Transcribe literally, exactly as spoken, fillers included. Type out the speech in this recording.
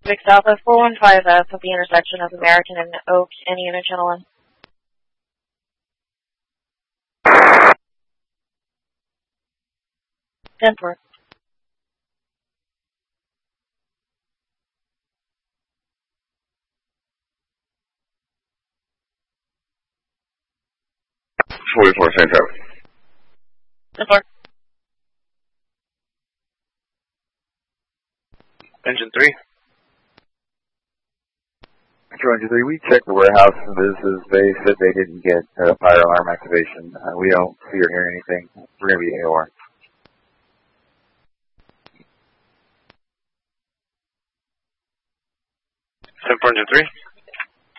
Six Alpha four one five F at the intersection of American and Oak and Unit Channel one. ten four. forty-four, same traffic. ten four. Engine three. Engine three, we checked the warehouse and businesses. They said they didn't get uh, fire alarm activation. Uh, we don't see or hear anything. We're going to be A O R. ten four, Engine three.